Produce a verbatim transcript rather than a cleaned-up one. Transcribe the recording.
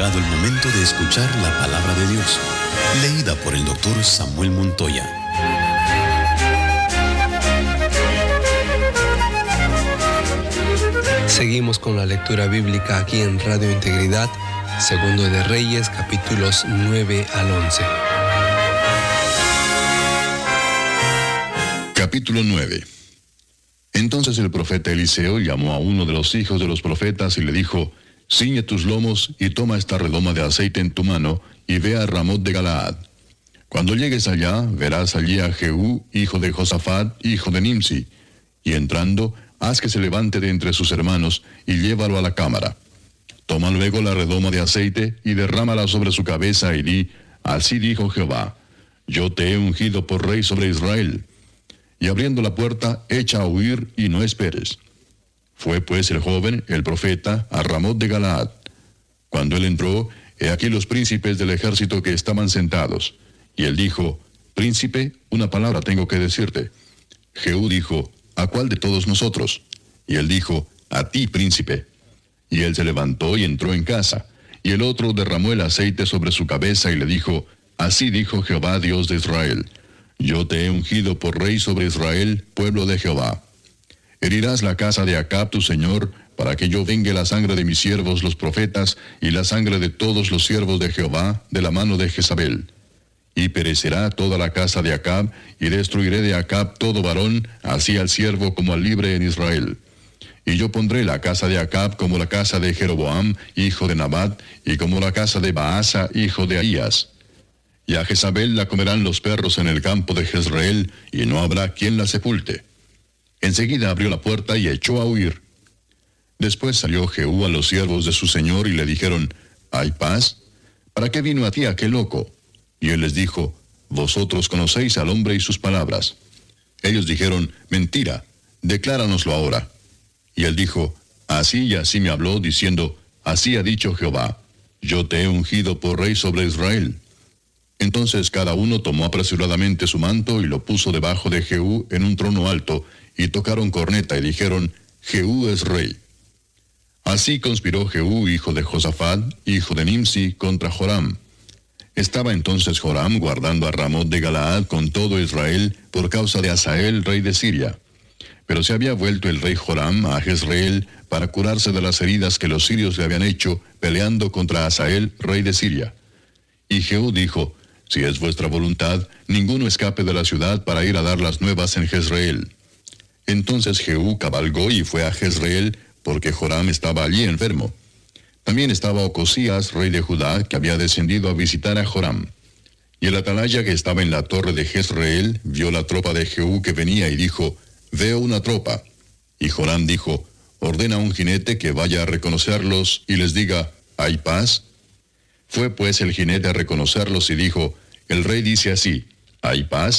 llegado el momento de escuchar la palabra de Dios, leída por el doctor Samuel Montoya. Seguimos con la lectura bíblica aquí en Radio Integridad, Segundo de Reyes, capítulos nueve al once. Capítulo nueve. Entonces el profeta Eliseo llamó a uno de los hijos de los profetas y le dijo: ciñe tus lomos y toma esta redoma de aceite en tu mano y ve a Ramot de Galaad. Cuando llegues allá, verás allí a Jehú, hijo de Josafat, hijo de Nimsi, y entrando, haz que se levante de entre sus hermanos y llévalo a la cámara. Toma luego la redoma de aceite y derrámala sobre su cabeza y di: así dijo Jehová, yo te he ungido por rey sobre Israel. Y abriendo la puerta, echa a huir y no esperes. Fue pues el joven, el profeta, a Ramot de Galaad. Cuando él entró, he aquí los príncipes del ejército que estaban sentados. Y él dijo: príncipe, una palabra tengo que decirte. Jehú dijo: ¿a cuál de todos nosotros? Y él dijo: a ti, príncipe. Y él se levantó y entró en casa. Y el otro derramó el aceite sobre su cabeza y le dijo: así dijo Jehová, Dios de Israel, yo te he ungido por rey sobre Israel, pueblo de Jehová. Herirás la casa de Acab tu señor, para que yo vengue la sangre de mis siervos los profetas, y la sangre de todos los siervos de Jehová, de la mano de Jezabel. Y perecerá toda la casa de Acab, y destruiré de Acab todo varón, así al siervo como al libre en Israel. Y yo pondré la casa de Acab como la casa de Jeroboam, hijo de Nabat, y como la casa de Baasa, hijo de Ahías. Y a Jezabel la comerán los perros en el campo de Jezreel, y no habrá quien la sepulte. Enseguida abrió la puerta y echó a huir. Después salió Jehú a los siervos de su señor y le dijeron: ¿hay paz? ¿Para qué vino a ti aquel loco? Y él les dijo: vosotros conocéis al hombre y sus palabras. Ellos dijeron: mentira, decláranoslo ahora. Y él dijo: así y así me habló, diciendo: así ha dicho Jehová, yo te he ungido por rey sobre Israel. Entonces cada uno tomó apresuradamente su manto y lo puso debajo de Jehú en un trono alto, y tocaron corneta y dijeron: Jehú es rey. Así conspiró Jehú, hijo de Josafat, hijo de Nimsi, contra Joram. Estaba entonces Joram guardando a Ramot de Galaad con todo Israel por causa de Hazael, rey de Siria. Pero se había vuelto el rey Joram a Jezreel para curarse de las heridas que los sirios le habían hecho peleando contra Hazael, rey de Siria. Y Jehú dijo: si es vuestra voluntad, ninguno escape de la ciudad para ir a dar las nuevas en Jezreel. Entonces Jehú cabalgó y fue a Jezreel, porque Joram estaba allí enfermo. También estaba Ocosías, rey de Judá, que había descendido a visitar a Joram. Y el atalaya que estaba en la torre de Jezreel vio la tropa de Jehú que venía y dijo: veo una tropa. Y Joram dijo: ordena a un jinete que vaya a reconocerlos y les diga: ¿hay paz? Fue pues el jinete a reconocerlos y dijo: el rey dice así: ¿hay paz?